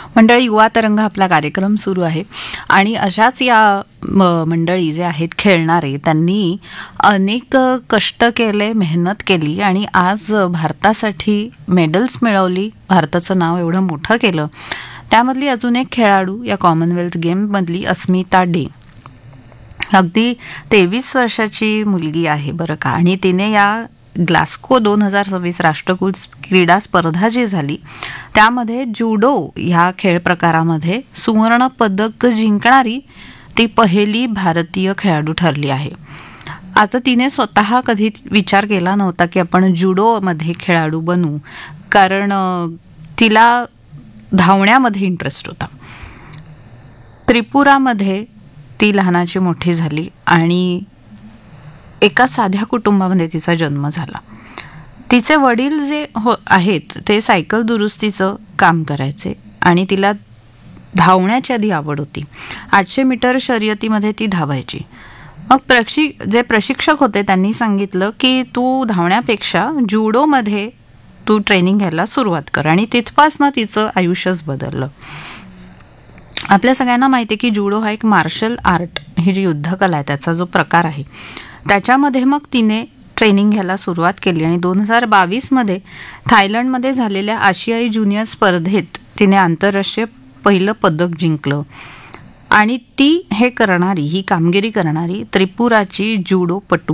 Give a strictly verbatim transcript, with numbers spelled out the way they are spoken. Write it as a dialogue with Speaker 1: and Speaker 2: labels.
Speaker 1: मंडळी, युवा तरंग आपला कार्यक्रम सुरू आहे आणि अशाच या म- मंडळी जे आहेत खेळणारे, त्यांनी अनेक कष्ट केले, मेहनत केली आणि आज भारतासाठी मेडल्स मिळवली, भारताचं नाव एवढं मोठं केलं. त्यामधली अजून एक खेळाडू या कॉमनवेल्थ गेममधली अस्मिता डे. अगदी तेवीस वर्षाची मुलगी आहे बरं का, आणि तिने या ग्लास्को दोन हजार सव्वीस राष्ट्रकुल क्रीडा स्पर्धा जी झाली त्यामध्ये जुडो ह्या खेळ प्रकारामध्ये सुवर्ण पदक जिंकणारी ती पहिली भारतीय खेळाडू ठरली आहे. आता तिने स्वतः कधी विचार केला नव्हता की आपण जुडोमध्ये खेळाडू बनू, कारण अ, तिला धावण्यामध्ये इंटरेस्ट होता. त्रिपुरामध्ये ती लहानाची मोठी झाली आणि एका साध्या कुटुंबामध्ये तिचा जन्म झाला. तिचे वडील जे हो आहेत ते सायकल दुरुस्तीचं काम करायचे आणि तिला धावण्याची आधी आवड होती. आठशे मीटर शर्यतीमध्ये ती धावायची. मग प्रशि जे प्रशिक्षक होते त्यांनी सांगितलं की तू धावण्यापेक्षा जुडोमध्ये तू ट्रेनिंग घ्यायला सुरुवात कर, आणि तिथपासनं तिचं आयुष्यच बदललं. आपल्या सगळ्यांना माहिती आहे की जुडो हा एक मार्शल आर्ट, ही जी युद्धकला आहे त्याचा जो प्रकार आहे, त्याच्यामध्ये मग तिने ट्रेनिंग घ्यायला सुरुवात केली आणि दोन हजार बावीसमध्ये थायलंडमध्ये झालेल्या आशियाई ज्युनियर स्पर्धेत तिने आंतरराष्ट्रीय पहिलं पदक जिंकलं. आणि ती हे करणारी, ही कामगिरी करणारी त्रिपुराची जुडोपटू